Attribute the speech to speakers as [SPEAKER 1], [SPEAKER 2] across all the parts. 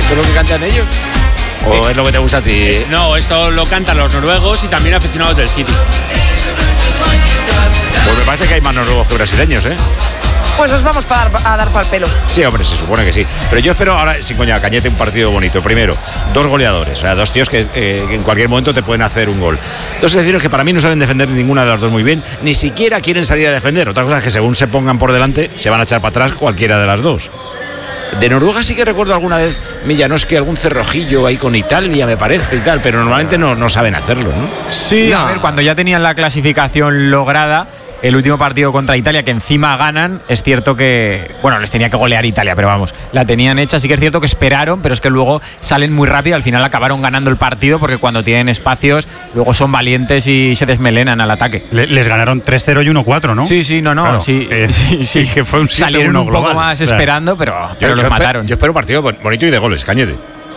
[SPEAKER 1] ¿Esto es lo que cantan ellos? ¿O es lo que te gusta a ti?
[SPEAKER 2] No, esto lo cantan los noruegos y también aficionados del City.
[SPEAKER 1] Pues me parece que hay más noruegos que brasileños, ¿eh?
[SPEAKER 3] Pues os vamos a dar pa'l pelo.
[SPEAKER 1] Sí, hombre, se supone que sí. Pero yo espero ahora, sin coña, Cañete, un partido bonito. Primero, 2 goleadores, o sea, 2 tíos que en cualquier momento te pueden hacer un gol. 2 selecciones que para mí no saben defender ninguna de las dos muy bien, ni siquiera quieren salir a defender. Otra cosa es que según se pongan por delante, se van a echar para atrás cualquiera de las dos. De Noruega sí que recuerdo alguna vez Millanoski, algún cerrojillo ahí con Italia, me parece, y tal, pero normalmente no saben hacerlo, ¿no?
[SPEAKER 4] Sí, a ver, cuando ya tenían la clasificación lograda, el último partido contra Italia, que encima ganan, es cierto que, bueno, les tenía que golear Italia, pero vamos, la tenían hecha, sí que es cierto que esperaron, pero es que luego salen muy rápido, al final acabaron ganando el partido, porque cuando tienen espacios, luego son valientes y se desmelenan al ataque.
[SPEAKER 5] Les ganaron 3-0 y 1-4, ¿no?
[SPEAKER 4] Sí, claro, sí,
[SPEAKER 5] que fue un 7-1
[SPEAKER 4] salieron un
[SPEAKER 5] global.
[SPEAKER 4] poco más esperando, pero los mataron.
[SPEAKER 1] Yo espero un partido bonito y de goles, Cañete.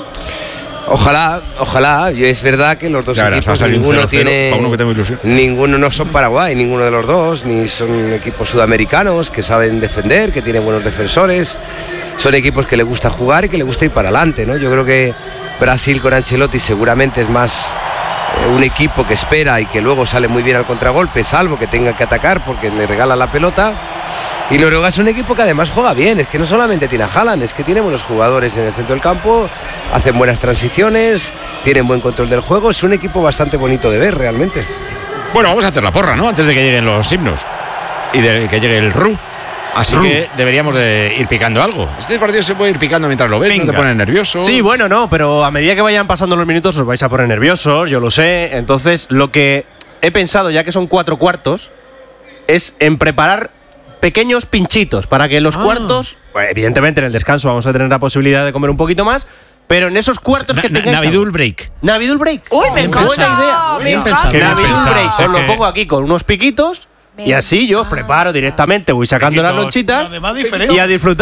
[SPEAKER 6] Ojalá. Y es verdad que los dos equipos, ninguno no son Paraguay, ninguno de los dos, ni son equipos sudamericanos que saben defender, que tienen buenos defensores. Son equipos que le gusta jugar y que le gusta ir para adelante, ¿no? Yo creo que Brasil con Ancelotti seguramente es más un equipo que espera y que luego sale muy bien al contragolpe, salvo que tenga que atacar porque le regala la pelota. Y Noruega es un equipo que además juega bien, es que no solamente tiene a Haaland, es que tiene buenos jugadores en el centro del campo, hacen buenas transiciones, tienen buen control del juego, es un equipo bastante bonito de ver realmente.
[SPEAKER 1] Bueno, vamos a hacer la porra, ¿no? Antes de que lleguen los himnos y de que llegue el RU. Así que deberíamos de ir picando algo. Este partido se puede ir picando mientras lo ves. Venga. ¿No te pones nervioso?
[SPEAKER 7] Sí, bueno, no, pero a medida que vayan pasando los minutos os vais a poner nerviosos, yo lo sé. Entonces, lo que he pensado, ya que son 4 cuartos, es en preparar pequeños pinchitos para que en los cuartos, pues, evidentemente en el descanso vamos a tener la posibilidad de comer un poquito más, pero en esos cuartos que tengáis…
[SPEAKER 5] Navidul Break.
[SPEAKER 7] Navidul Break.
[SPEAKER 3] Uy, me encanta.
[SPEAKER 7] Buena idea.
[SPEAKER 3] Me encanta.
[SPEAKER 7] Navidul Break. Os lo pongo aquí con unos piquitos y así yo os preparo directamente, voy sacando las lonchitas y a disfrutar.